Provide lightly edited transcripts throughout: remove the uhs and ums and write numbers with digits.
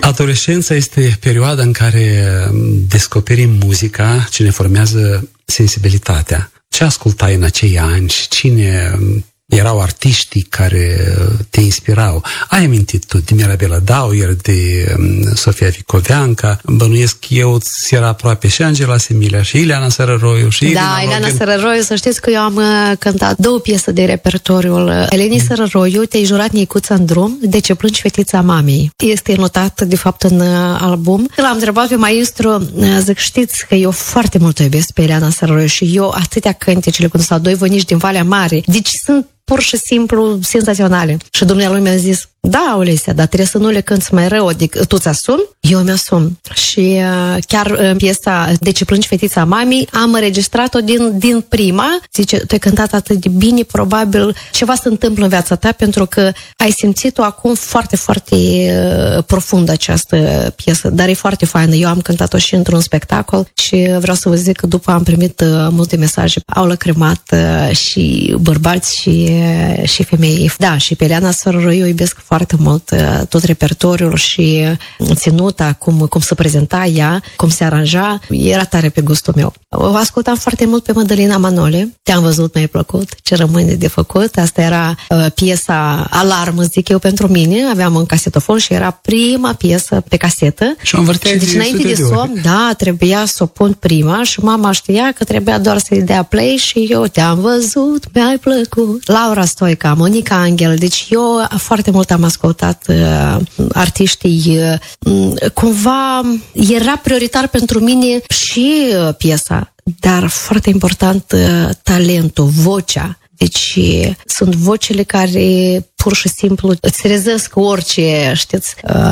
Adolescența este perioada în care descoperim muzica ce ne formează sensibilitatea. Ce ascultai în acei ani și cine erau artiștii care te inspirau? Ai amintit tu de Mirabela Dauer, de Sofia Vicoveanca, bănuiesc eu, ți era aproape și Angela Semilia, și Ileana Sărăroiu, și Da, Ileana Sărăroiu, să știți că eu am cântat 2 piese de repertoriul Elenei Sărăroiu, Te-ai jurat Nicuța în drum, De ce plângi fetița mamei. Este notat, de fapt, în album. L-am întrebat pe maestru, zic, știți că eu foarte mult o iubesc pe Ileana Sărăroiu și eu atâtea cântece le cunosc, sau 2 vănici din Valea Mare, deci sunt pur și simplu senzaționale. Și dumnealui mi-a zis, da, Olesia, dar trebuie să nu le cânți mai rău, adică tu ți-asumi? Eu mi-asum. Și chiar în piesa De ce plângi fetița mamei am înregistrat-o din prima. Zice, tu ai cântat atât de bine, probabil ceva se întâmplă în viața ta, pentru că ai simțit-o acum foarte, foarte profund această piesă, dar e foarte faină. Eu am cântat-o și într-un spectacol și vreau să vă zic că după am primit multe mesaje. Au lăcrimat și bărbați și femei. Da, și pe Ileana Sărăroiu o iubesc foarte mult, tot repertoriul și ținuta, cum se prezenta ea, cum se aranja, era tare pe gustul meu. O ascultam foarte mult pe Mădălina Manole, Te-am văzut, mi-ai plăcut, Ce rămâne de făcut. Asta era piesa alarmă, zic eu, pentru mine. Aveam un casetofon și era prima piesă pe casetă. Și o învârteai deci înainte de somn, da, trebuia să o pun prima și mama știa că trebuia doar să-i dea play și eu Te-am văzut, mi-ai plăcut. Laura Stoica, Monica Angel, deci eu foarte mult am ascultat artiștii. Cumva era prioritar pentru mine și piesa, dar foarte important talentul, vocea. Deci sunt vocile care pur și simplu îți trezesc orice, știți,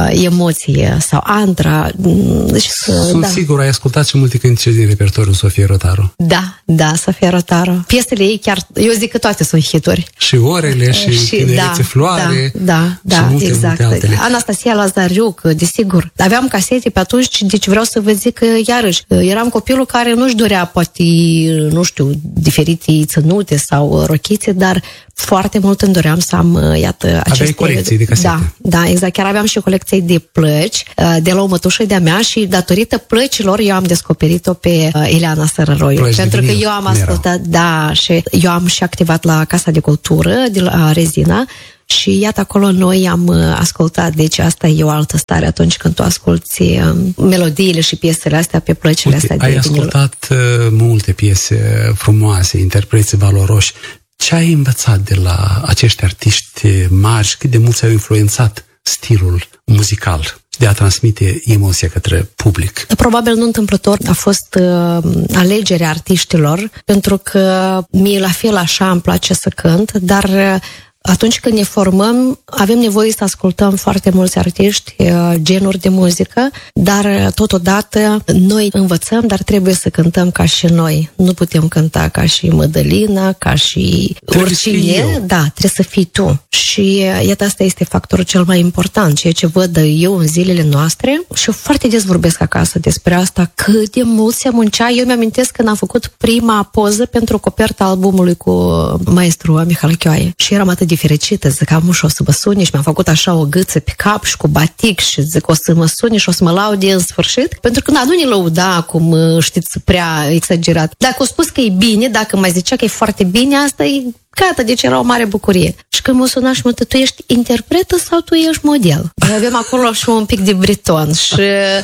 emoție sau Andra. Deci, sunt sigur, ai ascultat și multe cântece din repertoriul Sofiei Rotaru. Da, Sofia Rotaru. Piesele ei chiar, eu zic că toate sunt hituri. Și Orele, și Tinerețe Floare. Da, multe, exact. Multe Anastasia Lazariuc, desigur. Aveam casete pe atunci, deci vreau să vă zic că, iarăși, eram copilul care nu-și dorea, poate, nu știu, diferite țănute sau rochițe, dar foarte mult îmi doream să am, iată, aceste... Aveai colecții de casete. Da, exact. Chiar aveam și colecții de plăci de la o mătușă de-a mea și datorită plăcilor eu am descoperit-o pe Ileana Sărăroiu. Plăci pentru că eu am ascultat, și eu am și activat la Casa de Cultură de la Rezina și iată acolo noi am ascultat, deci asta e o altă stare atunci când tu asculti melodiile și piesele astea pe plăcile astea de ai ascultat multe piese frumoase, interpreți valoroși. Ce ai învățat de la acești artiști mari? Cât de mult ți-au influențat stilul muzical de a transmite emoția către public? Probabil nu întâmplător a fost alegerea artiștilor, pentru că mie la fel așa îmi place să cânt, dar atunci când ne formăm, avem nevoie să ascultăm foarte mulți artiști, genuri de muzică, dar totodată noi învățăm, dar trebuie să cântăm ca și noi. Nu putem cânta ca și Mădălina, ca și oricine. Da, trebuie să fii tu. Și iată, asta este factorul cel mai important, ceea ce văd eu în zilele noastre și eu foarte des vorbesc acasă despre asta, cât de mult se muncea. Eu mi-amintesc când am făcut prima poză pentru coperta albumului cu maestru Mihai Chioaie și eram atât de fericită, zic, am și o să mă suni și mi-am făcut așa o gâță pe cap și cu batic și zic, o să mă suni și o să mă laude în sfârșit, pentru că nu ne lăuda acum, știți, prea exagerat. Dacă o spus că e bine, dacă mai zicea că e foarte bine, asta e gata, deci era o mare bucurie. Și când mă suna și mă, tu ești interpretă sau tu ești model? Avem acolo și un pic de breton și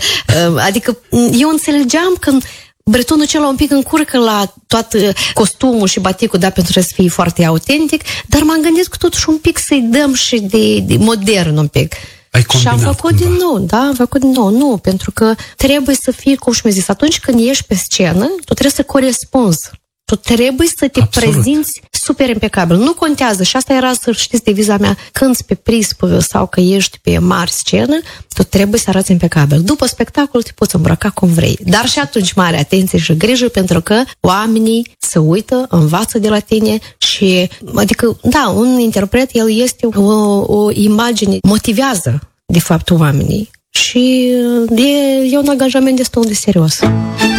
adică eu înțelegeam când bretonul acela un pic încurcă la tot costumul și baticul, da, pentru să fie foarte autentic, dar m-am gândit că totuși un pic să-i dăm și de modern un pic. Și am făcut din nou, nu, pentru că trebuie să fii, cum și mi-a zis, atunci când ești pe scenă, tu trebuie să corespunzi. Tu trebuie să te prezinți super impecabil. Nu contează, și asta era, să știți, deviza mea, cânti pe prispă sau că ești pe mare scenă, tu trebuie să arăți impecabil. După spectacol te poți îmbrăca cum vrei. Dar și atunci mare atenție și grijă, pentru că oamenii se uită, învață de la tine și, adică, da, un interpret, el este o imagine, motivează, de fapt, oamenii. Și e un angajament destul de serios.